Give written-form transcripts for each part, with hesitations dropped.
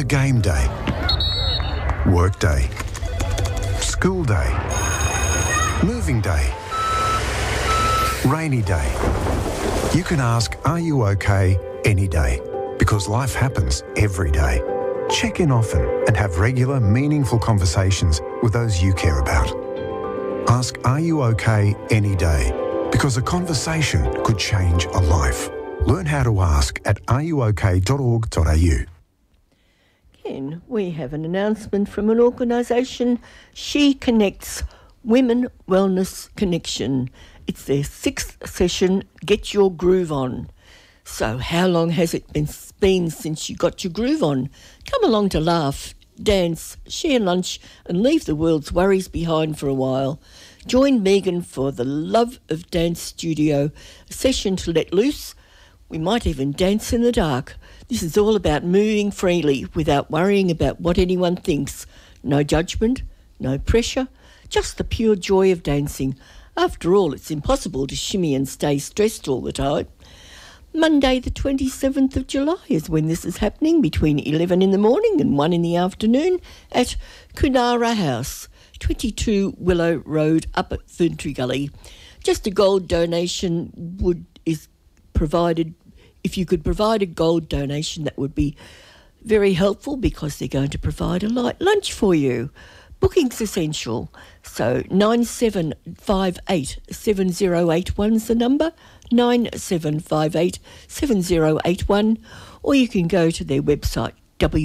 a game day, work day, school day, moving day, rainy day. You can ask, are you okay, any day, because life happens every day. Check in often and have regular, meaningful conversations with those you care about. Ask, are you okay, any day, because a conversation could change a life. Learn how to ask at areyouok.org.au. Ken, we have an announcement from an organisation, She Connects, Women Wellness Connection. It's their 6th session, Get Your Groove On. So how long has it been since you got your groove on? Come along to laugh, dance, share lunch and leave the world's worries behind for a while. Join Megan for the Love of Dance Studio, a session to let loose. We might even dance in the dark. This is all about moving freely without worrying about what anyone thinks. No judgment, no pressure, just the pure joy of dancing. After all, it's impossible to shimmy and stay stressed all the time. Monday the 27th of July is when this is happening, between 11 in the morning and 1 in the afternoon at Kunara House, 22 Willow Road, Upper Ferntree Gully. Just a gold donation is provided. If you could provide a gold donation, that would be very helpful, because they're going to provide a light lunch for you. Booking's essential. So 9758 7081 is the number, 9758 7081, or you can go to their website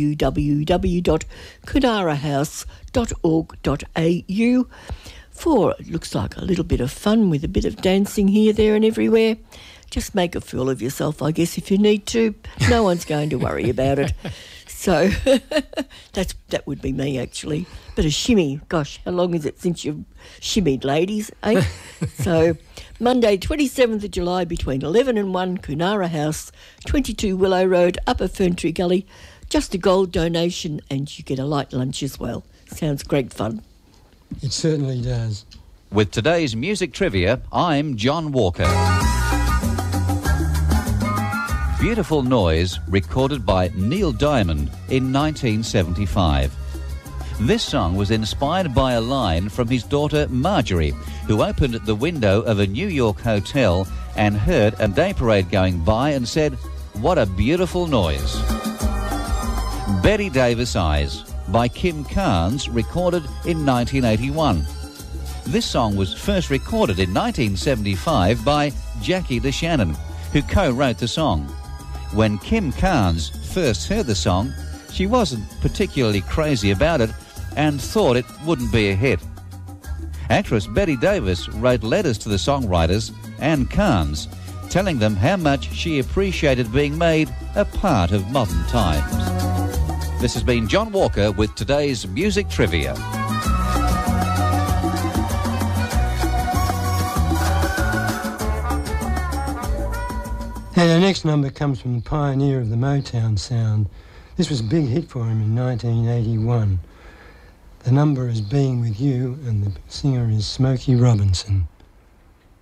www.kunarahouse.org.au for, it looks like, a little bit of fun with a bit of dancing here, there and everywhere. Just make a fool of yourself, I guess, if you need to. No one's going to worry about it. So that would be me, actually. But a shimmy, gosh, how long is it since you've shimmied, ladies, eh? So Monday, 27th of July, between 11 and 1, Kunara House, 22 Willow Road, Upper Ferntree Gully. Just a gold donation and you get a light lunch as well. Sounds great fun. It certainly does. With today's music trivia, I'm John Walker. Beautiful Noise, recorded by Neil Diamond in 1975. This song was inspired by a line from his daughter Marjorie, who opened the window of a New York hotel and heard a day parade going by and said, "What a beautiful noise." Betty Davis Eyes by Kim Carnes, recorded in 1981. This song was first recorded in 1975 by Jackie DeShannon, who co-wrote the song. When Kim Carnes first heard the song, she wasn't particularly crazy about it and thought it wouldn't be a hit. Actress Betty Davis wrote letters to the songwriters and Carnes, telling them how much she appreciated being made a part of modern times. This has been John Walker with today's music trivia. And our next number comes from the pioneer of the Motown sound. This was a big hit for him in 1981. The number is Being With You, and the singer is Smokey Robinson.